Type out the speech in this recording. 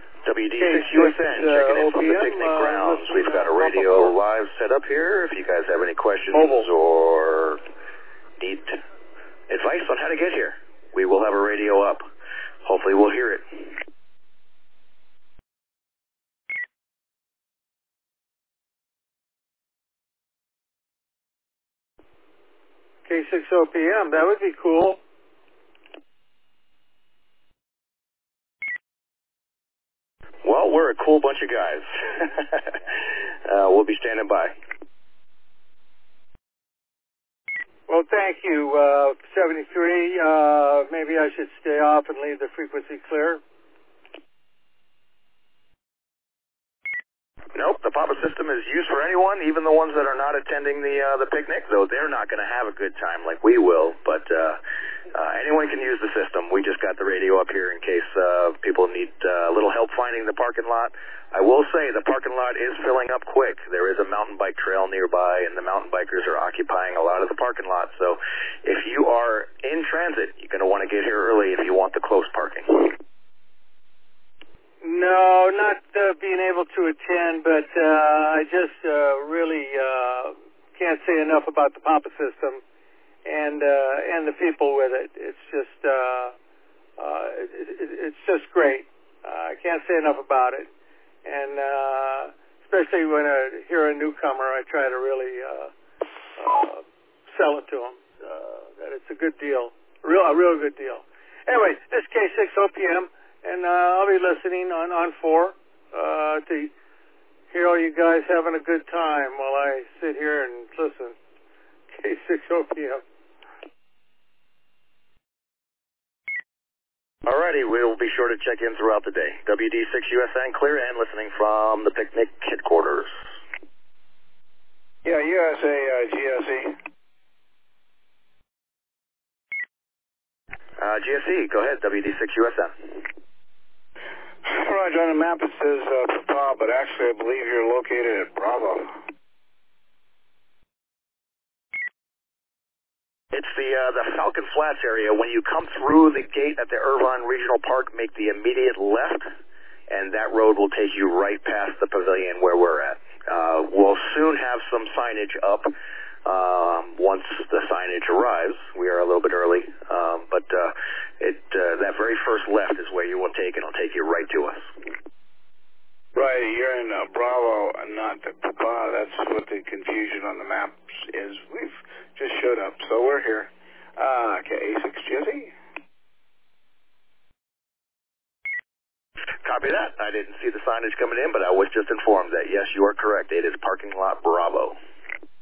WD6USN, checking in from the picnic grounds. We've got a radio live set up here. If you guys have any questions or need advice on how to get here, we will have a radio up. Hopefully we'll hear it. K6OPM, that would be cool. Well, we're a cool bunch of guys. We'll be standing by. Well, thank you, 73. Maybe I should stay off and leave the frequency clear. Nope, the Papa system is used for anyone, even the ones that are not attending the picnic, though they're not going to have a good time like we will, but anyone can use the system. We just got the radio up here in case people need a little help finding the parking lot. I will say the parking lot is filling up quick. There is a mountain bike trail nearby, and the mountain bikers are occupying a lot of the parking lot, so if you are in transit, you're going to want to get here early if you want the close parking. No, not being able to attend, but I just really can't say enough about the Papa system and the people with it. It's just great. I can't say enough about it, and especially when I hear a newcomer, I try to really sell it to them that it's a good deal, a real good deal. Anyway, this is K6OPM. And I'll be listening on 4 to hear all you guys having a good time while I sit here and listen. K6OPM. Alrighty, we'll be sure to check in throughout the day. WD6USN clear and listening from the picnic headquarters. Yeah, USA GSE. GSE, go ahead, WD6USN. Roger, on the map it says Papa, but actually I believe you're located at Bravo. It's the Falcon Flats area. When you come through the gate at the Irvine Regional Park, make the immediate left, and that road will take you right past the pavilion where we're at. We'll soon have some signage up once the signage arrives. We are a little bit early, but that very first left is where you will take, and it'll take you right to us. Right, you're in Bravo, not the Papa. That's what the confusion on the maps is. We've just showed up, so we're here. A6 Jesse. Copy that. I didn't see the signage coming in, but I was just informed that, yes, you are correct. It is